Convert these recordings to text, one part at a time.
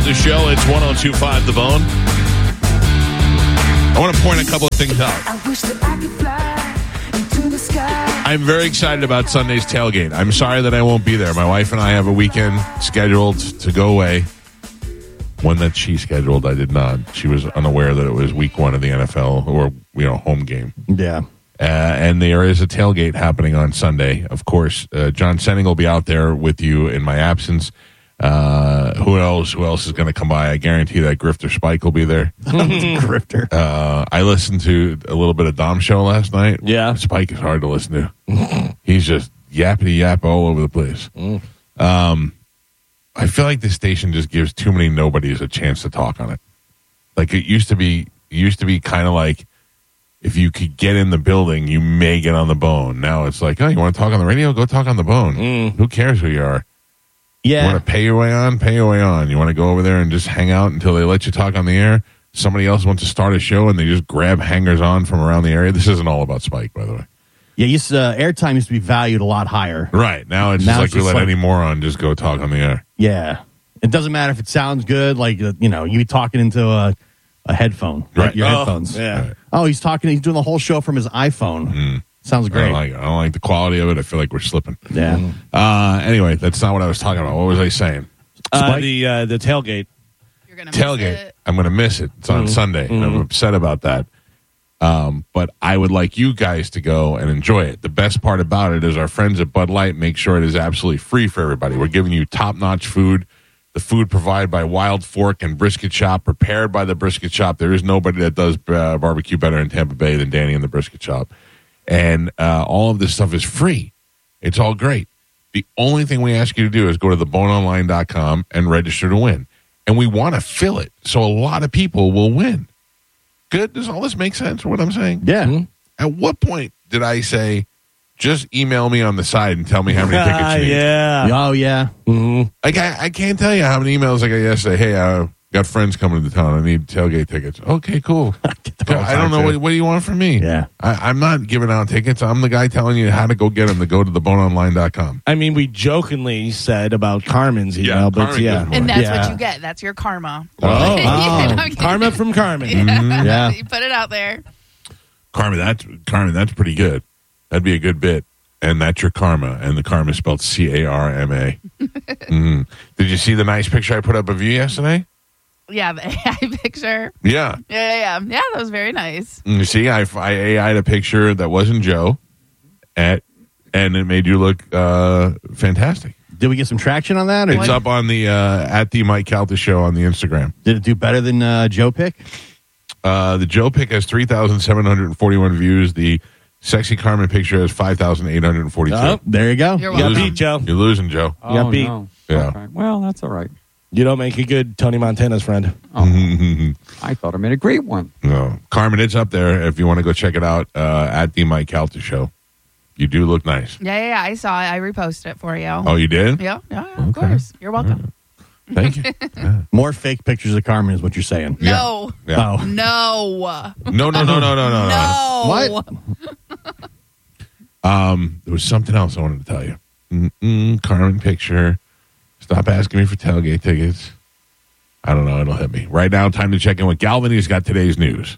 Calta Show. It's 102.5 The Bone. I want to point a couple of things out. I wish that I could fly into the sky. I'm very excited about Sunday's tailgate. I'm sorry that I won't be there. My wife and I have a weekend scheduled to go away. One that she scheduled, I did not. She was unaware that it was week one of the NFL or, home game. Yeah. And there is a tailgate happening on Sunday. Of course, John Senning will be out there with you in my absence. Who else? Who else is going to come by? I guarantee that Grifter Spike will be there. Grifter. I listened to a little bit of Dom Show last night. Yeah. Spike is hard to listen to. He's just yappity yap all over the place. I feel like this station just gives too many nobodies a chance to talk on it. Like it used to be kind of like, if you could get in the building, you may get on the bone. Now it's like, oh, you want to talk on the radio? Go talk on the bone. Who cares who you are? Yeah. You want to pay your way on? Pay your way on. You want to go over there and just hang out until they let you talk on the air? Somebody else wants to start a show and they just grab hangers on from around the area. This isn't all about Spike, by the way. Yeah, airtime used to be valued a lot higher. Right. Now it's just like we let any moron just go talk on the air. Yeah. It doesn't matter if it sounds good, like, you talking into a headphone. Right. Your headphones. Yeah. Right. Oh, he's doing the whole show from his iPhone. Sounds great. I don't like the quality of it. I feel like we're slipping. Yeah. Anyway, that's not what I was talking about. What was I saying? The tailgate. You're gonna miss Tailgate. it. I'm going to miss it. It's on Sunday. And I'm upset about that. But I would like you guys to go and enjoy it. The best part about it is our friends at Bud Light make sure it is absolutely free for everybody. We're giving you top-notch food. The food provided by Wild Fork and Brisket Shop, prepared by the Brisket Shop. There is nobody that does barbecue better in Tampa Bay than Danny and the Brisket Shop. And all of this stuff is free. It's all great. The only thing we ask you to do is go to theboneonline.com and register to win. And we want to fill it so a lot of people will win. Good? Does all this make sense, what I'm saying? Yeah. At what point did I say, just email me on the side and tell me how many tickets you need? Yeah. Oh, yeah. Like, I can't tell you how many emails I got yesterday. Hey, I got friends coming to town. I need tailgate tickets. Okay, cool. I don't know. What do you want from me? Yeah. I'm not giving out tickets. I'm the guy telling you how to go get them, to go to theboneonline.com. I mean, we jokingly said about Carmen's email, but Carmen yeah. does more. And that's Yeah. what you get. That's your karma. Oh. Karma from Carmen. Yeah. You put it out there. Carmen, that's pretty good. That'd be a good bit. And that's your karma. And the karma is spelled C-A-R-M-A. Did you see the nice picture I put up of you yesterday? Yeah, the AI picture. Yeah. Yeah, that was very nice. You see, I AI'd a picture that wasn't Joe, and it made you look fantastic. Did we get some traction on that? Or It's up on the at the Mike Calta Show on the Instagram. did it do better than Joe Pick? The Joe pic has 3,741 views. The Sexy Carmen picture has 5,842. Oh, There you go. You're you got welcome. beat, Joe. You're losing, Joe. You got beat. No. Yeah. Okay. Well, that's all right. You don't make a good Tony Montana's friend. I thought I made a great one. No. Carmen, it's up there if you want to go check it out at the Mike Calta Show. You do look nice. Yeah, I saw it. I reposted it for you. Oh, you did? Yeah, of course. You're welcome. Thank you. Yeah. More fake pictures of Carmen is what you're saying. No. Yeah. Oh. No. No. No. What? There was something else I wanted to tell you. Carmen picture. Stop asking me for tailgate tickets. I don't know. It'll hit me. Right now, time to check in with Galvin. He's got today's news.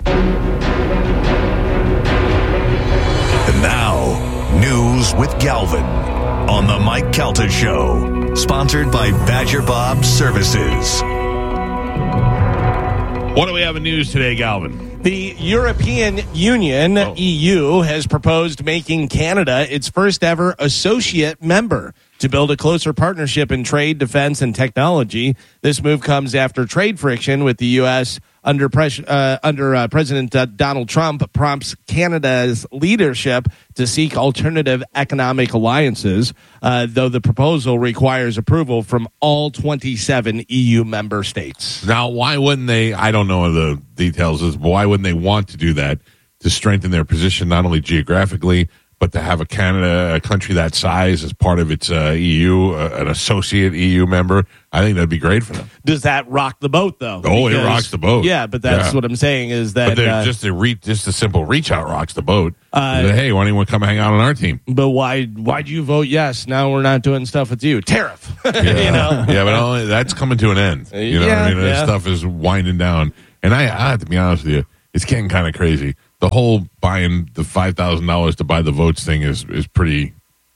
And now, news with Galvin on the Mike Calta Show. Sponsored by Badger Bob Services. What do we have in news today, Galvin? The European Union, EU, has proposed making Canada its first ever associate member to build a closer partnership in trade, defense, and technology. This move comes after trade friction with the U.S. under President Donald Trump prompts Canada's leadership to seek alternative economic alliances, though the proposal requires approval from all 27 EU member states. Now, why wouldn't they? I don't know the details. But why wouldn't they want to do that to strengthen their position not only geographically But to have a country that size as part of its EU, an associate EU member, I think that'd be great for them. Does that rock the boat, though? Oh, it rocks the boat. Yeah, but that's what I'm saying is that. But just a simple reach out rocks the boat. Hey, why don't you come hang out on our team? But why'd you vote yes? Now we're not doing stuff with you. Tariff. You know? Yeah, but that's coming to an end. You know what I mean? This stuff is winding down. And I have to be honest with you, it's getting kind of crazy. The whole buying the $5,000 to buy the votes thing is pretty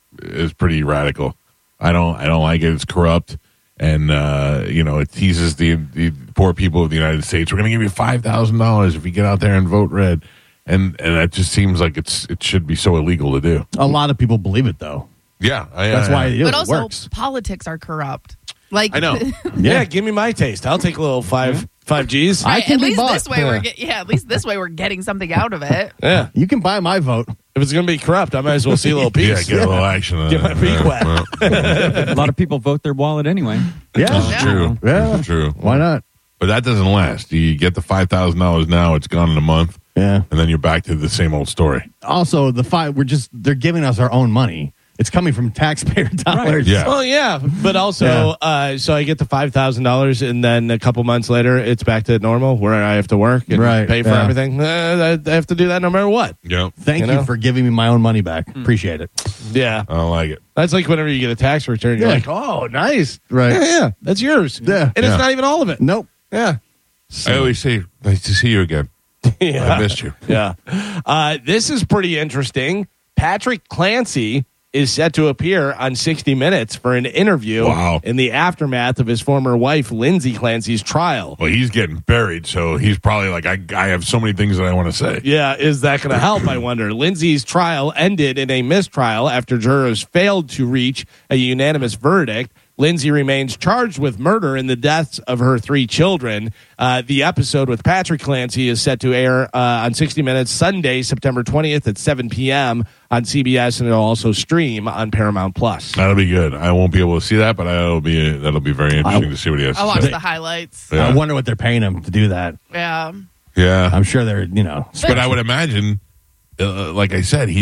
radical. I don't like it. It's corrupt, and it teases the poor people of the United States. We're going to give you $5,000 if you get out there and vote red, and that just seems like it should be so illegal to do. A lot of people believe it, though. Yeah, that's why it But also, works. politics are corrupt. Like, I know. Yeah, give me my taste. I'll take a little five Gs. I can at be least bought. this way at least this way we're getting something out of it. Yeah. You can buy my vote. If it's going to be corrupt, I might as well see a little piece. Yeah, get a little action on Get my feet wet. A lot of people vote their wallet anyway. Yeah. That's true. Yeah. That's true. Why not? But that doesn't last. You get the $5,000 now, it's gone in a month, Yeah. and then you're back to the same old story. Also, they're giving us our own money. It's coming from taxpayer dollars. Yeah. Well, yeah, but also, so I get the $5,000, and then a couple months later, it's back to normal where I have to work and pay for everything. I have to do that no matter what. Yep. Thank you, know? for giving me my own money back. Appreciate it. Yeah, I don't like it. that's like whenever you get a tax return, you're Yeah. like, oh, nice, Right. yeah, that's yours. Yeah. and Yeah. it's not even all of it. Nope. Yeah, I always say, nice to see you again. yeah, I missed you. yeah. This is pretty interesting. Patrick Clancy is set to appear on 60 Minutes for an interview in the aftermath of his former wife, Lindsay Clancy's trial. Well, he's getting buried, so he's probably like, I have so many things that I want to say. Yeah, is that going to help, I wonder? Lindsay's trial ended in a mistrial after jurors failed to reach a unanimous verdict. Lindsay remains charged with murder in the deaths of her 3 children. The episode with Patrick Clancy is set to air on 60 Minutes Sunday, September 20th at 7 p.m. on CBS, and it'll also stream on Paramount Plus. That'll be good. I won't be able to see that, but that'll be very interesting to see what he has I'll to watch say. the highlights. Yeah. I wonder what they're paying him to do that. Yeah. Yeah. I'm sure they're, But I would imagine, like I said,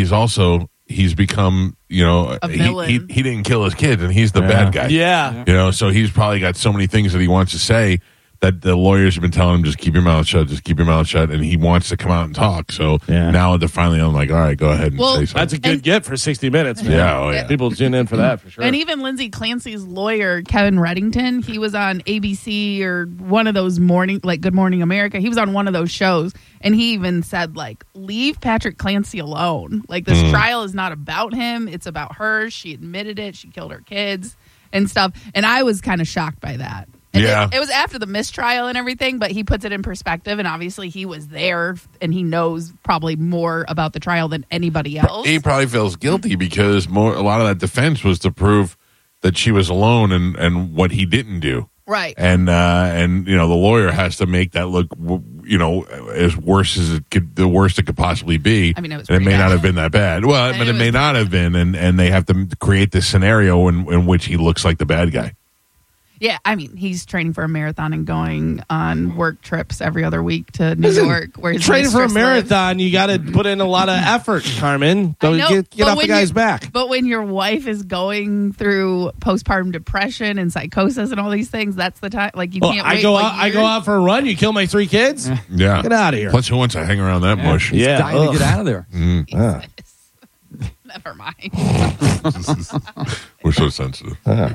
he's become, A he villain. didn't kill his kids, and he's the bad guy. Yeah. So he's probably got so many things that he wants to say that the lawyers have been telling him, just keep your mouth shut, and he wants to come out and talk. So now they're finally, I'm like, all right, go ahead and say something. That's a good get for 60 Minutes. Man. Yeah, oh, yeah. People tune in for that for sure. And even Lindsay Clancy's lawyer, Kevin Reddington, he was on ABC or one of those morning, like Good Morning America. He was on one of those shows, and he even said, like, leave Patrick Clancy alone. Like, this trial is not about him. It's about her. She admitted it. She killed her kids and stuff. And I was kind of shocked by that. And it was after the mistrial and everything, but he puts it in perspective, and obviously he was there, and he knows probably more about the trial than anybody else. He probably feels guilty because a lot of that defense was to prove that she was alone and what he didn't do. Right. And the lawyer has to make that look, as worse as the worst it could possibly be. I mean, it was and it may pretty not bad. have been that bad. Well, but it may not have been, and they have to create this scenario in which he looks like the bad guy. Yeah, I mean, he's training for a marathon and going on work trips every other week to New York. Where his training for a mistress lives. marathon, you got to put in a lot of effort, Carmen. I know, Get but off the when guy's you- back. But when your wife is going through postpartum depression and psychosis and all these things, that's the time. Like, you Well, can't I wait. go like out. I years. go out for a run. You kill my 3 kids. Yeah. Get out of here. Plus, who wants to hang around that mush? He's Yeah, dying ugh. to get out of there. Never mind. We're so sensitive.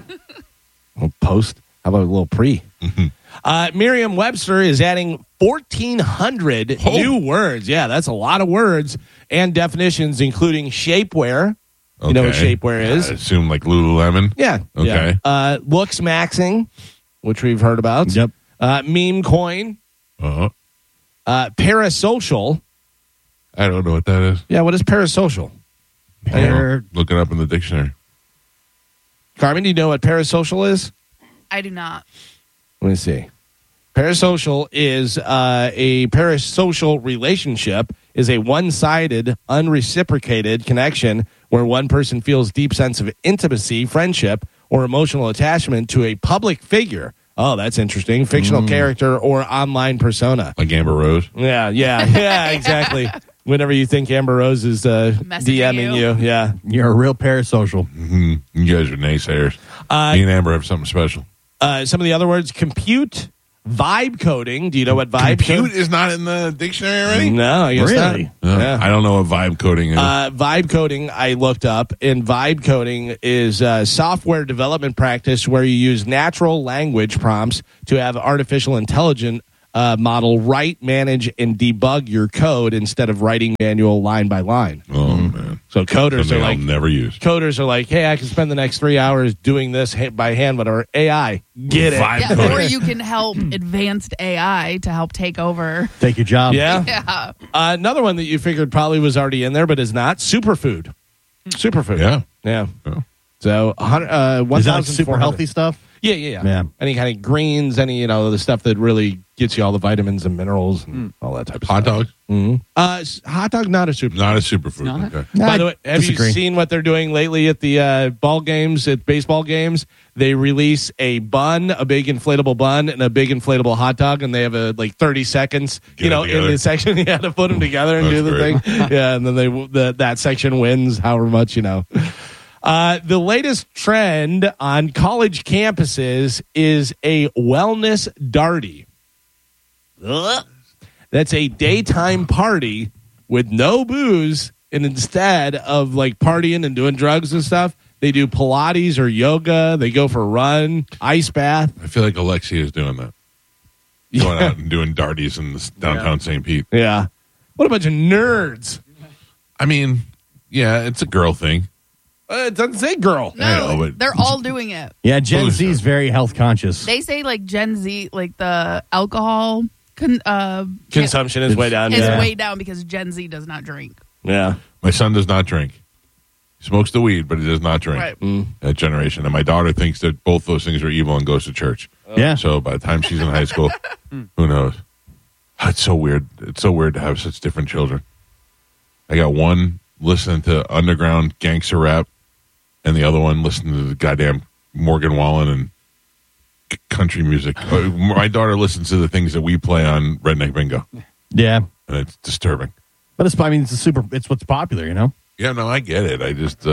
Post. How about a little pre? Merriam-Webster is adding 1,400 new words. Yeah, that's a lot of words and definitions, including shapewear. You know what Okay. shapewear is? I assume like Lululemon. Yeah. Okay. Yeah. Looks maxing, which we've heard about. Yep. Meme coin. Uh-huh. Parasocial. I don't know what that is. Yeah, what is parasocial? Look it up in the dictionary. Carmen, do you know what parasocial is? I do not. Let me see. Parasocial is a parasocial relationship is a one-sided, unreciprocated connection where one person feels deep sense of intimacy, friendship, or emotional attachment to a public figure. Oh, that's interesting. Fictional character or online persona. Like Amber Rose. Yeah, exactly. Whenever you think Amber Rose is DMing you. Yeah. You're a real parasocial. You guys are naysayers. Me and Amber have something special. Some of the other words: compute, vibe coding. Do you know what vibe Compute is not in the dictionary already? No, I guess Really? not. No, I don't know what vibe coding is. Vibe coding, I looked up, and vibe coding is a software development practice where you use natural language prompts to have artificial intelligence model write, manage, and debug your code instead of writing manual line by line. Oh, man. So coders Something are like, I'll never use. hey, I can spend the next 3 hours doing this by hand, whatever. AI, get it. Vibe Yeah, coding. or you can help advanced AI to help take over. Take your job. Yeah. Yeah. Another one that you figured probably was already in there, but is not, superfood. Superfood. Yeah. Yeah. Yeah. So, Is that like super 1,400. healthy stuff? Yeah. Yeah. Any kind of greens, the stuff that really gets you all the vitamins and minerals and all that type of Hot stuff. dogs? Hot dog, not a super. Not a superfood. Not? Okay. By the way, have disagree. you seen what they're doing lately at the ball games, at baseball games? They release a bun, a big inflatable bun, and a big inflatable hot dog, and they have a 30 seconds, Get it in together. the section. You had to put them together and That's do the great. thing. Yeah, and then that section wins however much, The latest trend on college campuses is a wellness darty. Ugh. That's a daytime party with no booze, and instead of partying and doing drugs and stuff, they do Pilates or yoga. They go for a run, ice bath. I feel like Alexia is doing that. Going out and doing darties in downtown St. Pete. Yeah. What a bunch of nerds. I mean, yeah, it's a girl thing. It doesn't say girl. I know, No, but- they're all doing it. Yeah, Gen Booze Z is does. very health conscious. They say Gen Z, the alcohol Consumption is way down. is Yeah. way down because Gen Z does not drink. Yeah. My son does not drink. He smokes the weed, but he does not drink. Right. That generation. And my daughter thinks that both those things are evil and goes to church. Yeah. So by the time she's in high school, who knows? It's so weird. It's so weird to have such different children. I got one listening to underground gangster rap, and the other one listening to the goddamn Morgan Wallen and country music. My daughter listens to the things that we play on Redneck Bingo, Yeah. and it's disturbing. But it's what's popular, Yeah, no, I get it. I just,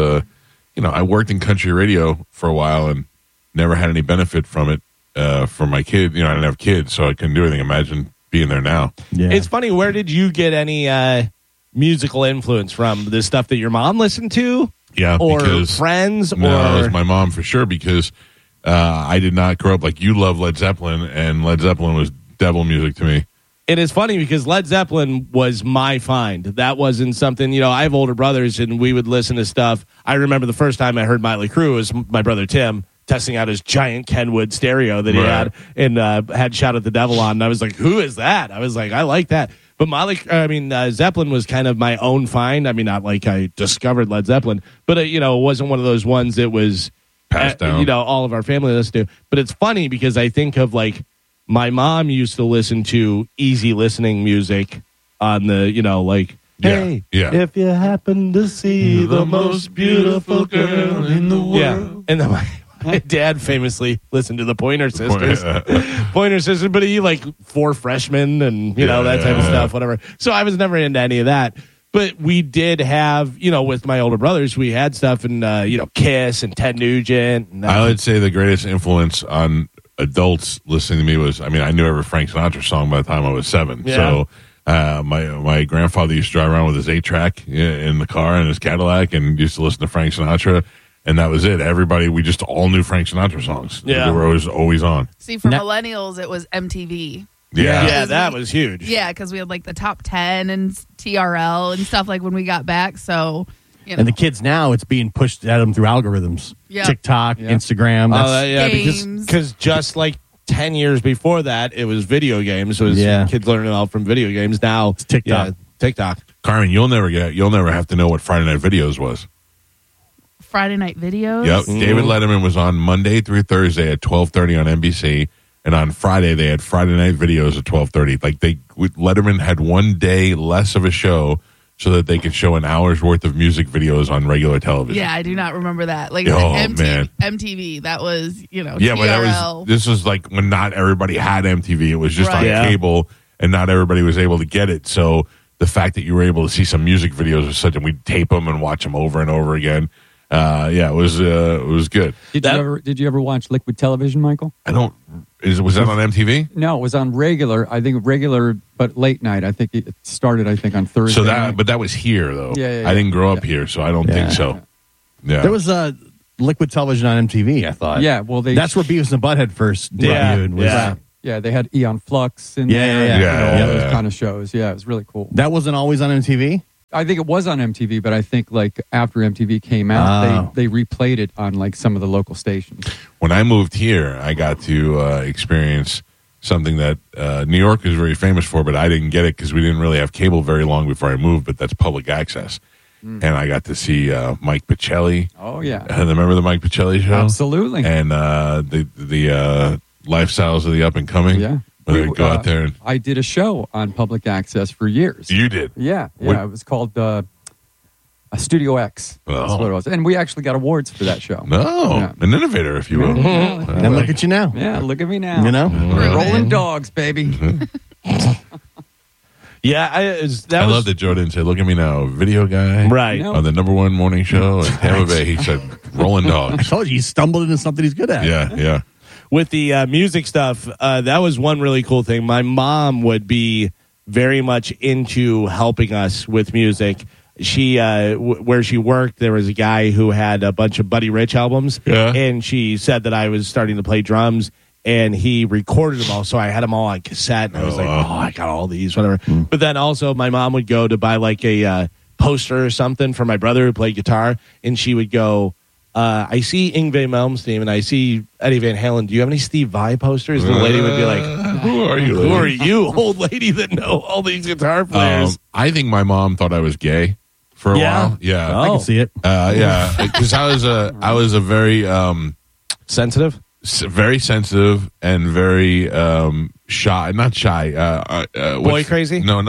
I worked in country radio for a while and never had any benefit from it for my kid. I didn't have kids, so I couldn't do anything. Imagine being there now. Yeah. It's funny. Where did you get any musical influence from? The stuff that your mom listened to? Yeah, Or because friends? no, it or was my mom for sure. Because I did not grow up like you love Led Zeppelin, and Led Zeppelin was devil music to me. It is funny because Led Zeppelin was my find. That wasn't something, I have older brothers and we would listen to stuff. I remember the first time I heard Motley Crue was my brother Tim testing out his giant Kenwood stereo that he Right. had and had Shout at the Devil on. And I was like, who is that? I was like, I like that. But Zeppelin was kind of my own find. I mean, not like I discovered Led Zeppelin, but it wasn't one of those ones that was Passed down. all of our family listened to. But it's funny because I think of my mom used to listen to easy listening music on the, hey, Yeah. if you happen to see the most beautiful girl in the world. Yeah. And then my dad famously listened to the Pointer Sisters. Pointer Sisters, but he Four Freshmen and, that type of stuff, whatever. So I was never into any of that. But we did have, with my older brothers, we had stuff in, Kiss and Ted Nugent. And, I would say the greatest influence on adults listening to me was, I knew every Frank Sinatra song by the time I was 7. Yeah. So my grandfather used to drive around with his 8-track in the car in his Cadillac and used to listen to Frank Sinatra. And that was it. We just all knew Frank Sinatra songs. Yeah. They were always on. See, for millennials, it was MTV. Yeah. yeah, that was huge. Yeah, because we had the top 10 and TRL and stuff when we got back. So, And the kids now, it's being pushed at them through algorithms. Yeah. TikTok, Instagram. Games. Because just 10 years before that, it was video games. It was kids learning all from video games. Now it's TikTok. Yeah, TikTok. Carmen, you'll never have to know what Friday Night Videos was. Friday night videos. Yep. David Letterman was on Monday through Thursday at 12:30 on NBC, and on Friday they had Friday Night Videos at 12:30. Letterman had one day less of a show so that they could show an hour's worth of music videos on regular television. Yeah, I do not remember that. man. MTV, that was, Yeah, TRL. but this was when not everybody had MTV. It was just on Right. Yeah. cable, and not everybody was able to get it. So the fact that you were able to see some music videos or such, and we'd tape them and watch them over and over again. It was good. Did you ever watch Liquid Television, Michael? I don't. Was that on MTV? No, it was on regular. I think regular, but late night. I think it started. I think on Thursday. So night. but that was here though. Yeah. I didn't grow up here, so I don't think so. Yeah. There was Liquid Television on MTV, I thought. Yeah, well, that's where Beavis and Butthead first Yeah. debuted. Was Yeah. Yeah, they had Eon Flux and Yeah. all those kind of shows. Yeah, it was really cool. That wasn't always on MTV? I think it was on MTV, but I think like after MTV came out, they replayed it on like some of the local stations. When I moved here, I got to experience something that New York is very famous for, but I didn't get it because we didn't really have cable very long before I moved, but that's public access. And I got to see Mike Pacelli. Oh yeah, Remember the Mike Pacelli show? absolutely. And the lifestyles of the up and coming. Yeah. Where they would go out there and I did a show on public access for years. you did. Yeah, What- it was called Studio X. That's Oh. what it was, and we actually got awards for that show. No, Yeah. an innovator, if you will. And look at you now. Yeah, look at me now. You know? Rolling dogs, baby. Yeah, I love that Joe didn't say, "Look at me now, video guy." Right. No. On the #1 morning show in Tampa Bay, he said, "Rolling I dogs." told you, he stumbled into something he's good at. Yeah. With the music stuff, that was one really cool thing. My mom would be very much into helping us with music. She, where she worked, there was a guy who had a bunch of Buddy Rich albums, Yeah. and she said that I was starting to play drums, and he recorded them all, so I had them all on cassette, and I was like, wow. oh, I got all these, whatever. But then also, my mom would go to buy like a poster or something for my brother who played guitar, and she would go, I see Yngwie Malmsteen and I see Eddie Van Halen. Do you have any Steve Vai posters? And the lady would be like, "Who are you? who are you, old lady that know all these guitar players?" I think my mom thought I was gay for a Yeah? while. Yeah, I can see it. yeah, because I was a very Sensitive? very sensitive and very shy. Not shy. Boy crazy? No.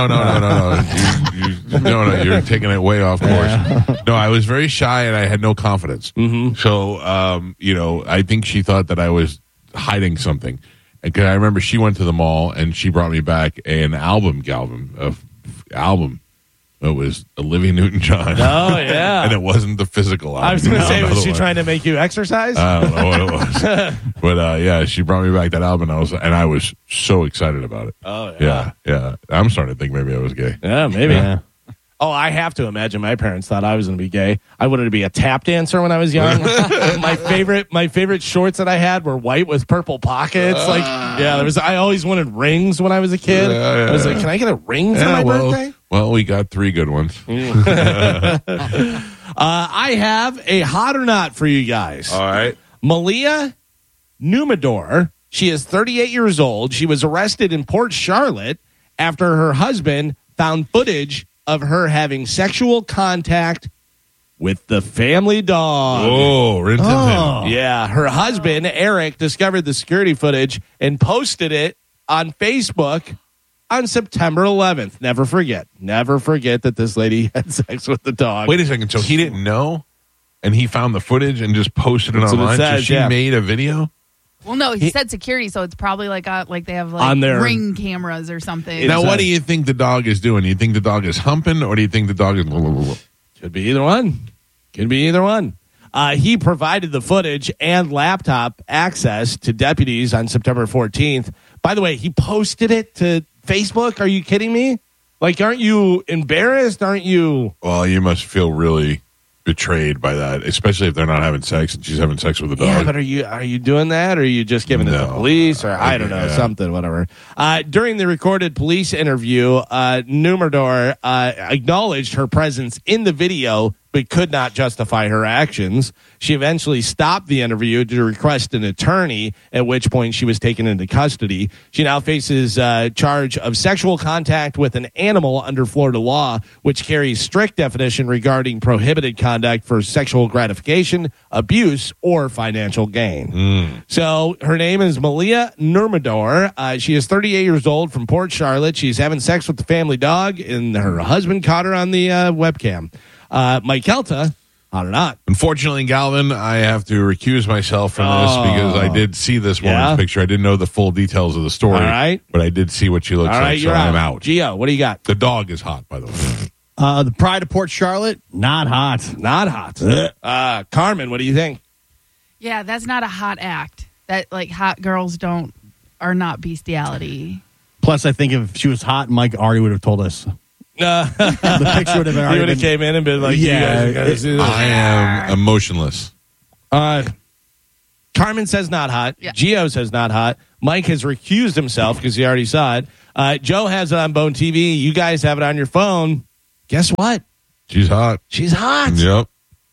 You're taking it way off course. No, I was very shy and I had no confidence. Mm-hmm. So, I think she thought that I was hiding something. Because I remember she went to the mall and she brought me back an album. It was Olivia Newton-John. Oh, yeah. And it wasn't the physical album. I was going to say, was Another she one. trying to make you exercise? I don't know what it was, but she brought me back that album, and I was so excited about it. Oh, Yeah. I'm starting to think maybe I was gay. Yeah, maybe. Yeah. Oh, I have to imagine my parents thought I was going to be gay. I wanted to be a tap dancer when I was young. my favorite shorts that I had were white with purple pockets. I always wanted rings when I was a kid. Yeah. I was like, can I get a ring for my birthday? Well, we got 3 good ones. I have a hot or not for you guys. All right. Malia Numador. She is 38 years old. She was arrested in Port Charlotte after her husband found footage of her having sexual contact with the family dog. Oh, Rintintin. Yeah, her husband, Eric, discovered the security footage and posted it on Facebook on September 11th. Never forget that this lady had sex with the dog. Wait a second. So he didn't know, and he found the footage and just posted it That's what it online? says, So she yeah. made a video? Well, no, he said security, so it's probably like they have like On their- ring cameras or something. Now, is what a- do you think the dog is doing? Do you think the dog is humping, or do you think the dog is... Could be either one. He provided the footage and laptop access to deputies on September 14th. By the way, he posted it to Facebook. Are you kidding me? Like, aren't you embarrassed? Aren't you? Well, you must feel really betrayed by that, especially if they're not having sex and she's having sex with a dog. Yeah, but are you doing that, or are you just giving it to the No. police, or I don't know, Yeah. something, whatever? During the recorded police interview, Numador acknowledged her presence in the video, but could not justify her actions. She eventually stopped the interview to request an attorney, at which point she was taken into custody. She now faces charge of sexual contact with an animal under Florida law, which carries strict definition regarding prohibited conduct for sexual gratification, abuse, or financial gain. So her name is Malia Numador. She is 38 years old from Port Charlotte. She's having sex with the family dog, and her husband caught her on the webcam. Mike Kelta, hot or not. Unfortunately, Galvin, I have to recuse myself from this because I did see this woman's Yeah? picture. I didn't know the full details of the story, All right. but I did see what she looks All right, like, so you're I'm out. out. Gio, what do you got? The dog is hot, by the way. The Pride of Port Charlotte, not hot. Not hot. Carmen, what do you think? Yeah, that's not a hot act. That like hot girls are not bestiality. Plus, I think if she was hot, Mike already would have told us. The picture would have been He already would have been, came in and been like, Yeah, you guys gotta see this. I am emotionless. Carmen says not hot. Yeah. Gio says not hot. Mike has recused himself because he already saw it. Joe has it on Bone TV. You guys have it on your phone. Guess what? She's hot. She's hot. Yep.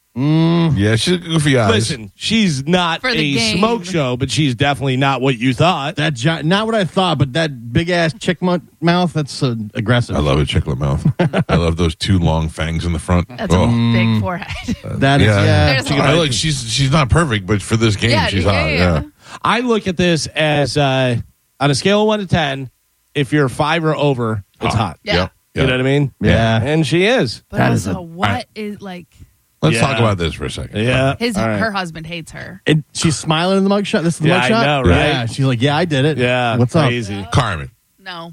Yeah, she's a goofy eyes. Listen, she's not For the a game. smoke show, but she's definitely not what you thought. that not what I thought, but that big ass chick mouth, that's aggressive. I love a chiclet mouth. I love those two long fangs in the front. That's Oh. a big forehead. That is, There's a lot. Look, she's not perfect, but for this game, she's hot. Yeah. I look at this as on a scale of 1 to 10, if you're 5 or over, it's hot. Yeah. Yep. You know what I mean? Yeah. And she is. But That is also, a- what is like Let's Yeah. talk about this for a second. Yeah. his All right. her husband hates her. She's smiling in the mugshot. This is the Yeah, I mugshot? know, right? Yeah, she's like, yeah, I did it. Yeah. What's crazy. Carmen, No,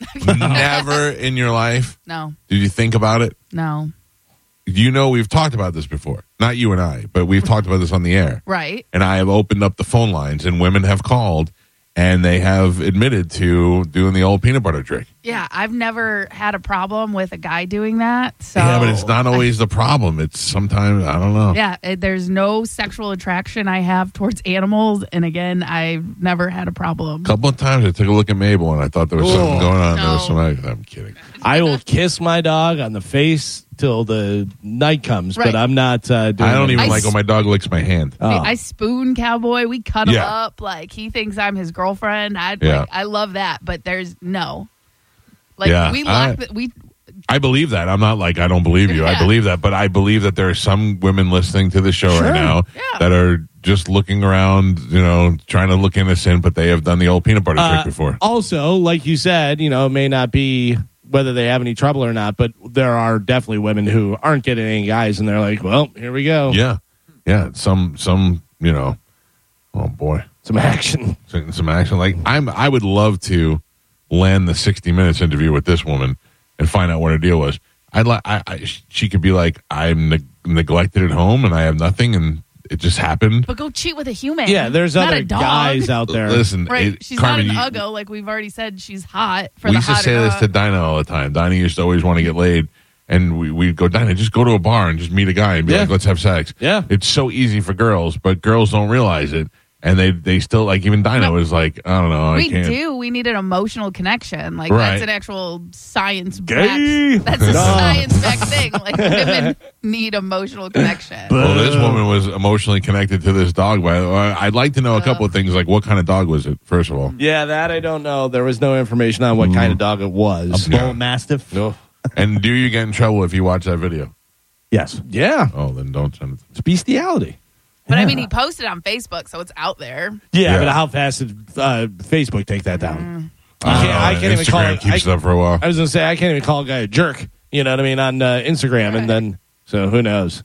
never in your life no, did you think about it? no. You know, we've talked about this before. Not you and I, but we've talked about this on the air. Right. And I have opened up the phone lines, and women have called, and they have admitted to doing the old peanut butter trick. Yeah, I've never had a problem with a guy doing that. So Yeah, but it's not always the problem. It's sometimes, I don't know. Yeah, there's no sexual attraction I have towards animals, and again, I've never had a problem. A couple of times I took a look at Mabel, and I thought there was something going on. There was No. I'm kidding. I will kiss my dog on the face till the night comes, Right. but I'm not doing I don't it. even I like when my dog licks my hand. I spoon Cowboy. We cuddle Yeah. up like he thinks I'm his girlfriend. Yeah. I love that, but there's no. Like Yeah, we lock the, we I believe that. I'm not like I don't believe you. I Yeah. believe that, but I believe that there are some women listening to the show right now Yeah. that are just looking around, trying to look innocent, but they have done the old peanut butter trick before. Also, like you said, it may not be whether they have any trouble or not, but there are definitely women who aren't getting any guys, and they're like, well, here we go. Yeah. Some, oh boy, Some action. some action. Like I would love to land the 60 Minutes interview with this woman and find out what her deal was. She could be like, I'm neglected at home and I have nothing, and it just happened. but go cheat with a human. Yeah, there's not other a dog. guys out there. Listen, Right, she's Carmen, not you- an uggo like we've already said. She's hot for we the used to hot say or this not. to Dinah all the time. Dinah used to always want to get laid, and we'd go, Dinah, just go to a bar and just meet a guy and be Yeah. like, let's have sex. Yeah. It's so easy for girls, but girls don't realize it, and they still, like, even Dinah was like, I don't know, I We can't. do. We need an emotional connection. Like Right. that's an actual science Gay. backed. That's a science backed thing. Like women need emotional connection. Well, this woman was emotionally connected to this dog. But I'd like to know a couple of things, like what kind of dog was it, first of all? Yeah, that I don't know. There was no information on what kind of dog it was. A bull mastiff. And do you get in trouble if you watch that video? Yes. Yeah, Oh, then don't send it. it's bestiality. But I mean, he posted on Facebook, so it's out there. Yeah, Yeah. but how fast did Facebook take that down? Mm. I can't even call Instagram it. keeps it up for a while. I was going to say, I can't even call a guy a jerk. You know what I mean? On Instagram. And then, so who knows?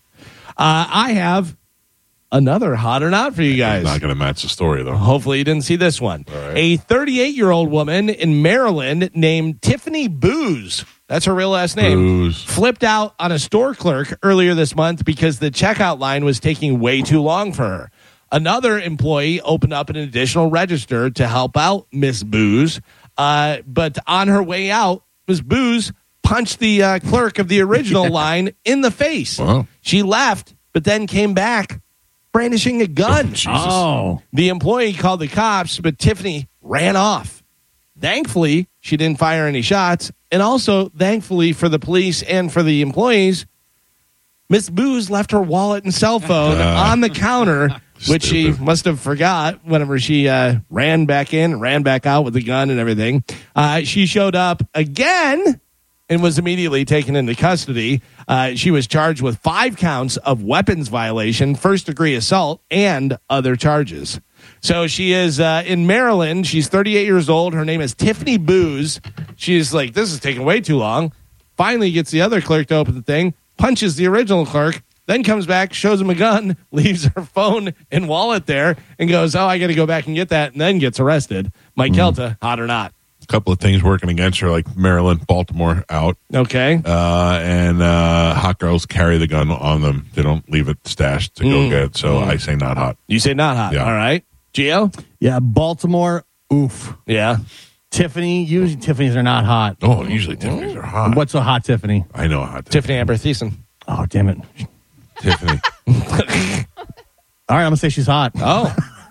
I have another hot or not for you guys. Not going to match the story, though. Hopefully you didn't see this one. All right. A 38-year-old woman in Maryland named Tiffany Booz, that's her real last name, Booze. flipped out on a store clerk earlier this month because the checkout line was taking way too long for her. Another employee opened up an additional register to help out Miss Booz, but on her way out, Miss Booz punched the clerk of the original line in the face. Wow. She left, but then came back brandishing a gun. Oh. The employee called the cops, but Tiffany ran off. Thankfully, she didn't fire any shots. And also, thankfully for the police and for the employees, Miss Booz left her wallet and cell phone on the counter, which she Stupid. must have forgot whenever she ran back in, ran back out with the gun and everything. She showed up again and was immediately taken into custody. She was charged with 5 counts of weapons violation, first-degree assault, and other charges. So she is in Maryland. She's 38 years old. Her name is Tiffany Booz. She's like, this is taking way too long. Finally gets the other clerk to open the thing, punches the original clerk, then comes back, shows him a gun, leaves her phone and wallet there, and goes, "Oh, I got to go back and get that," and then gets arrested. Mike Kelta, hot or not? A couple of things working against her, like Maryland, Baltimore out. Okay. And hot girls carry the gun on them. They don't leave it stashed to go get it. So I say not hot. You say not hot. Yeah. All right. Gio? Yeah, Baltimore. Oof. Yeah. Tiffany. Usually Tiffany's are not hot. Oh, usually Tiffany's are hot. What's a hot Tiffany? I know a hot Tiffany Amber Thiessen. Oh, damn it. Tiffany. All right, I'm gonna say she's hot. Oh.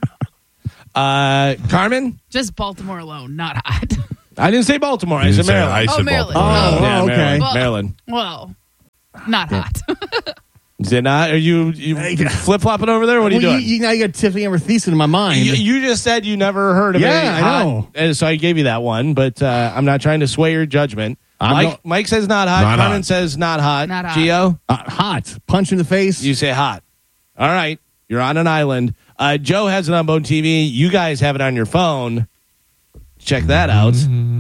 Carmen? Just Baltimore alone, not hot. I didn't say Baltimore. I You said didn't say- Maryland. I said Maryland. Baltimore. Yeah, okay. Maryland. Well- Maryland. Well, not hot. Is it not? Are you flip flopping over there? What are you Well, doing? now you got Tiffany Amber Thiessen in my mind. You just said you never heard of Yeah, a I hot, know. and so I gave you that one, but I'm not trying to sway your judgment. Mike says not hot. Not Carmen hot. says not hot. Not hot. Gio, Hot. Punch in the face. you say hot. All right, you're on an island. Joe has it on Bone TV. You guys have it on your phone. Check that out.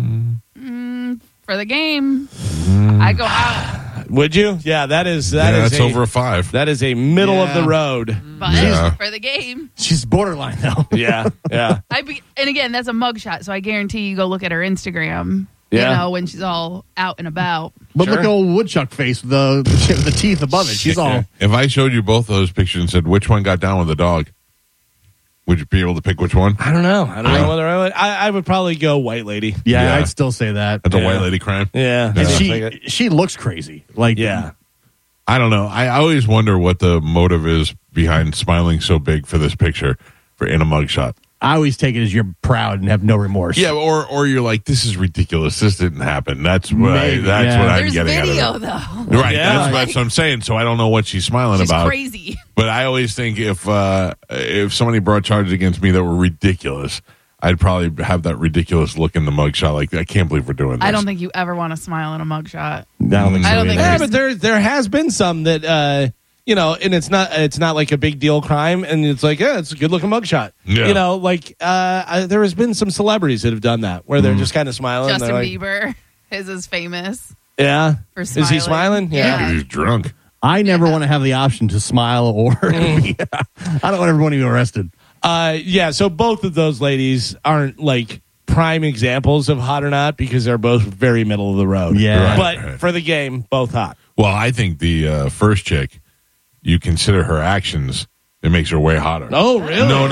For the game, I go out. Would you? Yeah, that is That's a, over a 5. That is a middle of the Yeah. road. But Yeah. for the game, She's borderline though. Yeah, yeah. and again, that's a mugshot, so I guarantee you go look at her Instagram. Yeah. You know, when she's all out and about. But Sure. look at old woodchuck face with the teeth above it. She's all. If I showed you both those pictures and said which one got down with the dog, would you be able to pick which one? I don't know. I don't know whether I would. I would probably go white lady. Yeah, Yeah. I'd still say that. That's a Yeah. white lady crime. Yeah. And Sounds like it. she looks crazy. Like Yeah. I don't know. I always wonder what the motive is behind smiling so big for this picture in a mugshot. I always take it as you're proud and have no remorse. Yeah, or you're like, this is ridiculous. This didn't happen. That's what Maybe, I'm There's getting video, out of it. though. Right, Yeah. that's what I'm saying. So I don't know what she's smiling She's about. crazy. But I always think if somebody brought charges against me that were ridiculous, I'd probably have that ridiculous look in the mugshot. Like, I can't believe we're doing this. I don't think you ever want to smile in a mugshot. I don't think so. I don't think either. Yeah, but there has been some that you know, and it's not like a big deal crime, and it's like, yeah, it's a good looking mugshot. Yeah. You know, like there has been some celebrities that have done that where they're just kind of smiling. Justin they're like, Bieber, his is famous Yeah. for Is smiling. he smiling? Yeah. He's drunk. I never want to have the option to smile or I don't ever want to be arrested. Yeah, so both of those ladies aren't like prime examples of hot or not because they're both very middle of the road. Yeah. But Right. for the game, both hot. Well, I think the first chick, you consider her actions, it makes her way hotter. Oh, really? No.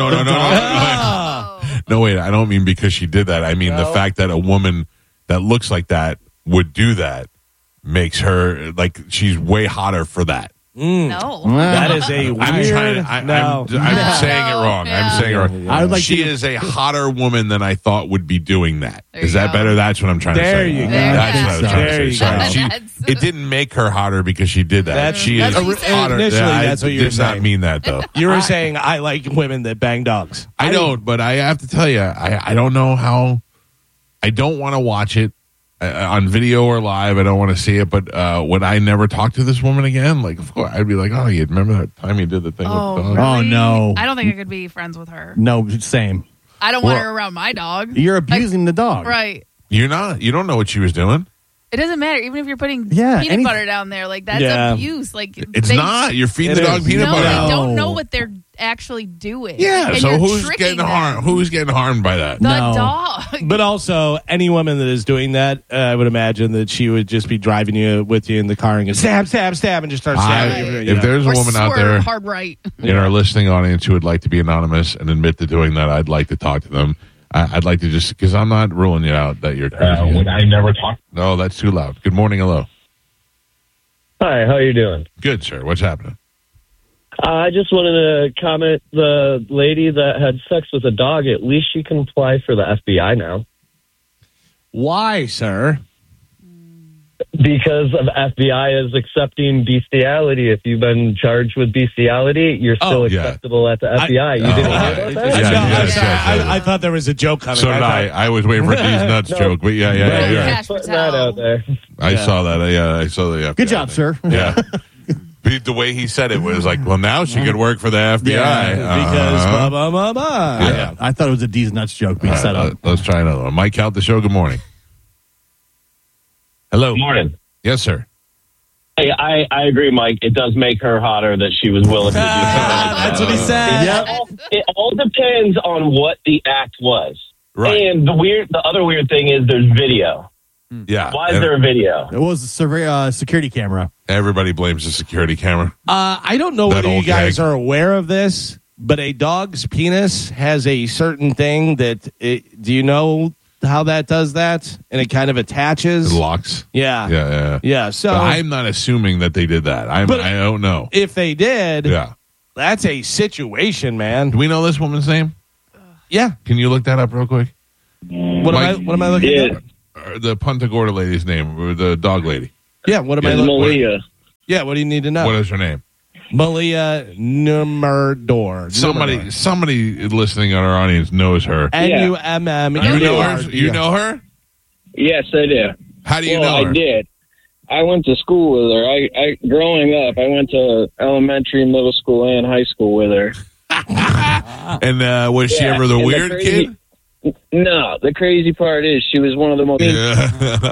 Oh. No, wait. I don't mean because she did that. I mean the fact that a woman that looks like that would do that makes her like she's way hotter for that. No. That is a weird. I'm trying. I'm saying it wrong. No. I'm saying it wrong. I would like she to- is a hotter woman than I thought would be doing that. There Is you that go. better? That's what I'm trying There to say. you go. That's There what I was you trying go. to say. Sorry. That's- It didn't make her hotter because she did that. That's- She is That's what you said. hotter. Initially, I that's what you were did not saying. mean that though. You were saying I like women that bang dogs. I don't, but I have to tell you, I don't know how. I don't want to watch it on video or live. I don't want to see it. But would I never talk to this woman again? Like, of course, I'd be like, oh, you remember that time you did the thing Oh, with the dog? really? Oh, no. I don't think I could be friends with her. No, same. I don't want Well, her around my dog. You're abusing the dog. Right. You're not. You don't know what she was doing. It doesn't matter. Even if you're putting Yeah, peanut any- butter down there, like that's Yeah. abuse. Like It's they, not. You're feeding It the dog is. peanut No, butter. they don't No. know what they're actually doing. Yeah. And So you're who's tricking getting them. harmed? Who's getting harmed by that? The No. dog. But also, any woman that is doing that, I would imagine that she would just be driving you with you in the car and go stab, stab, stab, and just start stabbing you. If there's a Or woman out swerve there hard right. in our listening audience who would like to be anonymous and admit to doing that, I'd like to talk to them. I'd like to just because I'm not ruling you out that you're crazy. Would I never talk? No, that's too loud. Good morning, hello. Hi, how you doing? Good, sir. What's happening? I just wanted to comment the lady that had sex with a dog, at least she can apply for the FBI now. Why, sir? Because of FBI is accepting bestiality. If you've been charged with bestiality, you're still Oh, yeah. acceptable at the FBI. You didn't hear about that? Yeah. I thought there was a joke coming. So did I. I was waiting for these nuts No. joke, but yeah. Right. yeah. Cash Putting Patel. that out there. I saw that. Yeah, I saw the FBI. Good job, thing. sir. Yeah. But the way he said it was like, well, now she could work for the FBI. because Uh-huh. blah, blah, blah, blah. Yeah. I thought it was a D's nuts joke being set up. Let's try another one. Mike out the show. Good morning. Hello. Morning. Yes, sir. Hey, I agree, Mike. It does make her hotter that she was willing to do something. That's what he said. It all depends on what the act was. Right. And the other weird thing is there's video. Yeah. Why is there a video? It was a security camera. Everybody blames the security camera. I don't know That whether you old guys gag. are aware of this, but a dog's penis has a certain thing that do you know how that does that? And it kind of attaches. It locks. Yeah. Yeah. So But I'm not assuming that they did that. I don't know. if they did, Yeah. that's a situation, man. Do we know this woman's name? Yeah. Can you look that up real quick? What am I looking Yeah. at? The Punta Gorda lady's name, or the dog lady. Yeah. What am I It's looking? Malia. Yeah. What do you need to know? What is her name? Malia Numerdor. Somebody listening on our audience knows her. Numm. You know her? You know her? Yes, I do. How do you know her? I did. I went to school with her. I growing up, I went to elementary, middle school, and high school with her. And was she ever the and weird kid? No, the crazy part is she was one of the most. Yeah.